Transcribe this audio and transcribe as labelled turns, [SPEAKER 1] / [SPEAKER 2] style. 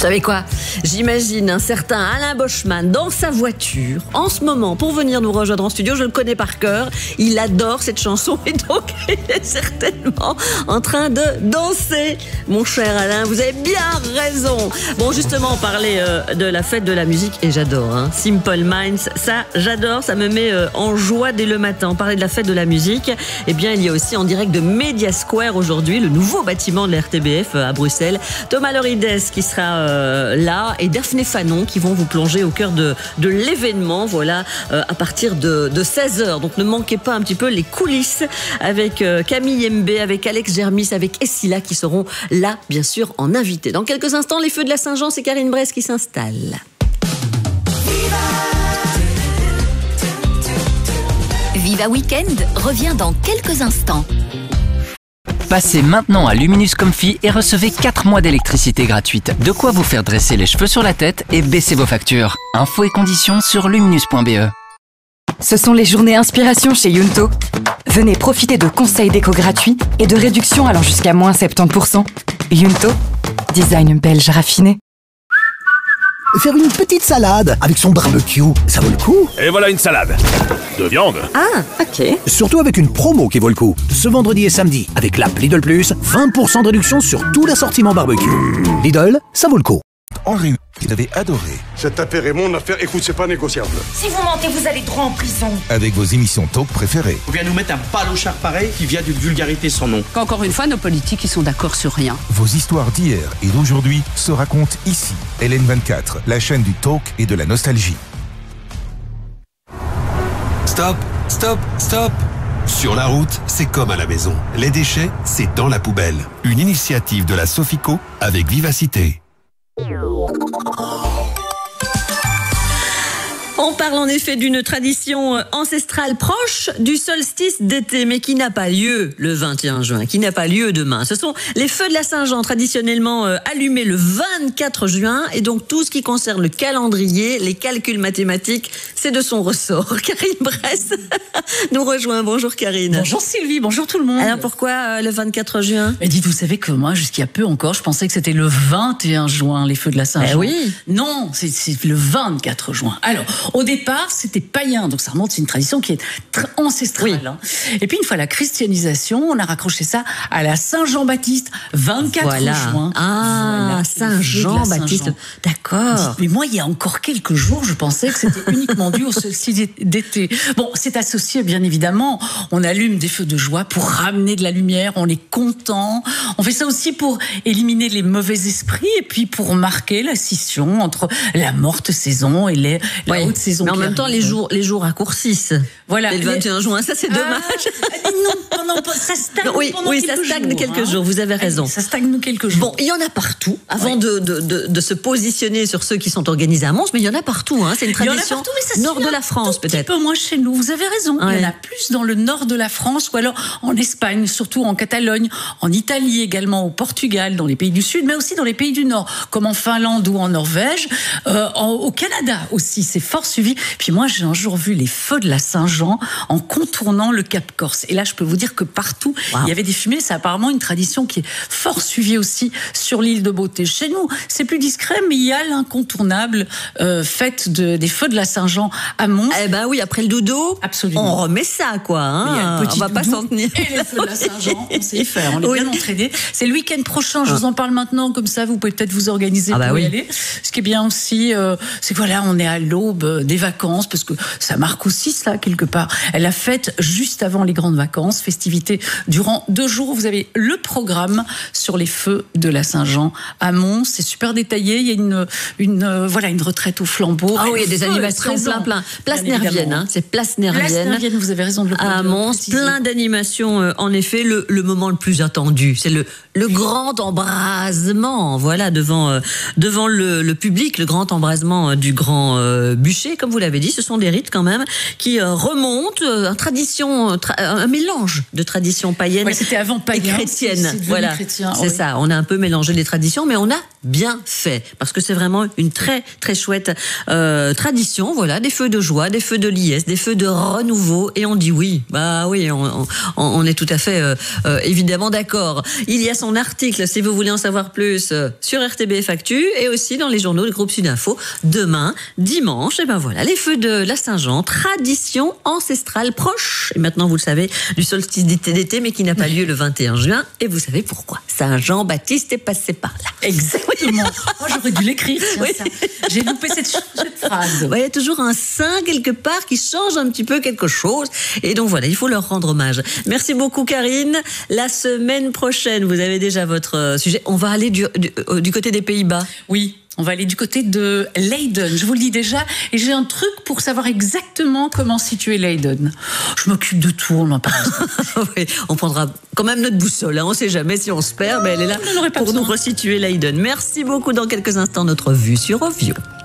[SPEAKER 1] savez quoi? J'imagine un certain Alain Boschman dans sa voiture en ce moment pour venir nous rejoindre en studio. Je le connais par cœur. Il adore cette chanson et donc il est certainement en train de danser. Mon cher Alain, vous avez bien raison. Bon, justement, on parlait de la fête de la musique et j'adore. Simple Minds, ça j'adore. Ça me met en joie dès le matin. On parlait de la fête de la musique. Eh bien, il y a aussi en direct de Media Square aujourd'hui, le nouveau bâtiment de la RTBF à Bruxelles. Thomas Lorides qui sera là et Daphné Fanon qui vont vous plonger au cœur de l'événement, voilà, à partir de 16h. Donc ne manquez pas un petit peu les coulisses avec Camille Mbé, avec Alex Germis, avec Essila qui seront là, bien sûr, en invité. Dans quelques instants, les feux de la Saint-Jean, c'est Karine Bresse qui s'installe.
[SPEAKER 2] Viva Weekend revient dans quelques instants.
[SPEAKER 3] Passez maintenant à Luminous Comfy et recevez 4 mois d'électricité gratuite. De quoi vous faire dresser les cheveux sur la tête et baisser vos factures. Infos et conditions sur luminous.be.
[SPEAKER 4] Ce sont les journées inspiration chez Yunto. Venez profiter de conseils déco gratuits et de réductions allant jusqu'à moins 70%. Yunto, design belge raffiné.
[SPEAKER 5] Faire une petite salade avec son barbecue, ça vaut le coup.
[SPEAKER 6] Et voilà une salade de viande.
[SPEAKER 1] Ah, ok.
[SPEAKER 5] Surtout avec une promo qui vaut le coup. Ce vendredi et samedi, avec l'app Lidl Plus, 20% de réduction sur tout l'assortiment barbecue. Lidl, ça vaut le coup.
[SPEAKER 7] Henri, il avait adoré.
[SPEAKER 8] Cette affaire est mon affaire, écoute, c'est pas négociable.
[SPEAKER 9] Si vous mentez, vous allez droit en prison.
[SPEAKER 7] Avec vos émissions talk préférées.
[SPEAKER 10] On vient nous mettre un palochard pareil qui vient d'une vulgarité sans nom.
[SPEAKER 11] Qu'encore une fois, nos politiques, ils sont d'accord sur rien.
[SPEAKER 7] Vos histoires d'hier et d'aujourd'hui se racontent ici. LN24, la chaîne du talk et de la nostalgie.
[SPEAKER 12] Stop, stop, stop. Sur la route, c'est comme à la maison. Les déchets, c'est dans la poubelle. Une initiative de la Sofico avec Vivacité.
[SPEAKER 1] On parle en effet d'une tradition ancestrale proche du solstice d'été, mais qui n'a pas lieu le 21 juin, qui n'a pas lieu demain. Ce sont les feux de la Saint-Jean, traditionnellement allumés le 24 juin, et donc tout ce qui concerne le calendrier, les calculs mathématiques, c'est de son ressort. Karine Bresse nous rejoint. Bonjour Karine.
[SPEAKER 11] Bonjour Sylvie, bonjour tout le monde.
[SPEAKER 1] Alors pourquoi le 24 juin?
[SPEAKER 11] Mais dites, vous savez que moi, jusqu'il y a peu encore, je pensais que c'était le 21 juin, les feux de la Saint-Jean.
[SPEAKER 1] Oui.
[SPEAKER 11] Non, c'est le 24 juin. Alors, au départ, c'était païen, donc ça remonte, c'est une tradition qui est ancestrale. Oui. Et puis, une fois la christianisation, on a raccroché ça à la Saint-Jean-Baptiste, 24 juin.
[SPEAKER 1] Ah, voilà, Saint-Jean-Baptiste, d'accord.
[SPEAKER 11] Mais moi, il y a encore quelques jours, je pensais que c'était uniquement dû au solstice d'été. Bon, c'est associé, bien évidemment. On allume des feux de joie pour ramener de la lumière, on est content. On fait ça aussi pour éliminer les mauvais esprits et puis pour marquer la scission entre la morte saison et la haute saison.
[SPEAKER 1] Mais en même temps, les jours raccourcissent.
[SPEAKER 11] Voilà.
[SPEAKER 1] Et le 21 juin, ça c'est dommage.
[SPEAKER 11] Non, ça stagne
[SPEAKER 1] oui, ça stagne quelques jours, vous avez raison.
[SPEAKER 11] Ça stagne quelques jours.
[SPEAKER 1] Bon, il y en a partout, avant de se positionner sur ceux qui sont organisés à Mons, mais il y en a partout, c'est une tradition nord de la France peut-être.
[SPEAKER 11] Un peu moins chez nous, vous avez raison. Ouais. Il y en a plus dans le nord de la France ou alors en Espagne, surtout en Catalogne, en Italie également, au Portugal, dans les pays du Sud, mais aussi dans les pays du Nord, comme en Finlande ou en Norvège, au Canada aussi, c'est fort suivi. Puis moi, j'ai un jour vu les feux de la Saint-Jean en contournant le Cap Corse. Et là, je peux vous dire que partout, il y avait des fumées. C'est apparemment une tradition qui est fort suivie aussi sur l'île de Beauté. Chez nous, c'est plus discret, mais il y a l'incontournable fête des feux de la Saint-Jean à Mons.
[SPEAKER 1] Eh ben oui, après le dodo,
[SPEAKER 11] absolument.
[SPEAKER 1] On remet ça, quoi. On va pas s'en tenir.
[SPEAKER 11] Et les feux de la Saint-Jean, on sait y faire. On est bien entraînés. C'est le week-end prochain. Je vous en parle maintenant, comme ça, vous pouvez peut-être vous organiser pour y aller. Ce qui est bien aussi, c'est que voilà, on est à l'aube des vacances, parce que ça marque aussi ça, quelque part. La fête juste avant les grandes vacances, festivités durant 2 jours. Vous avez le programme sur les feux de la Saint-Jean à Mons. C'est super détaillé. Il y a une retraite au flambeau.
[SPEAKER 1] Ah oui, il y a des animations plein. Place Nervienne, c'est Place Nervienne.
[SPEAKER 11] Place Nervienne, vous avez raison de le préciser.
[SPEAKER 1] À Mons, plein d'animations. En effet, le moment le plus attendu, c'est le grand embrasement, voilà, devant le public, le grand embrasement du grand bûcher. péché. Comme vous l'avez dit, ce sont des rites quand même qui remontent un mélange de traditions païennes
[SPEAKER 11] c'était avant païen,
[SPEAKER 1] et chrétiennes. Voilà,
[SPEAKER 11] chrétien,
[SPEAKER 1] c'est ça. On a un peu mélangé les traditions, mais on a bien fait parce que c'est vraiment une très très chouette tradition. Voilà, des feux de joie, des feux de liesse, des feux de renouveau, et on dit oui. Bah oui, on est tout à fait évidemment d'accord. Il y a son article, si vous voulez en savoir plus, sur RTBF Actu et aussi dans les journaux du groupe Sudinfo demain, dimanche. Et ben voilà, les feux de la Saint-Jean, tradition ancestrale proche. Et maintenant, vous le savez, du solstice d'été, mais qui n'a pas lieu le 21 juin. Et vous savez pourquoi. Saint-Jean-Baptiste est passé par là.
[SPEAKER 11] Exactement. Moi, j'aurais dû l'écrire. Tiens, ça. J'ai loupé cette phrase.
[SPEAKER 1] Il y a toujours un saint quelque part qui change un petit peu quelque chose. Et donc voilà, il faut leur rendre hommage. Merci beaucoup, Karine. La semaine prochaine, vous avez déjà votre sujet. On va aller du côté des Pays-Bas.
[SPEAKER 11] Oui. On va aller du côté de Leiden, je vous le dis déjà, et j'ai un truc pour savoir exactement comment situer Leiden. Je m'occupe de tout, on en parle.
[SPEAKER 1] Oui, on prendra quand même notre boussole, on ne sait jamais si on se perd, mais elle est là pour nous resituer Leiden. Merci beaucoup, dans quelques instants, notre vue sur Ovio.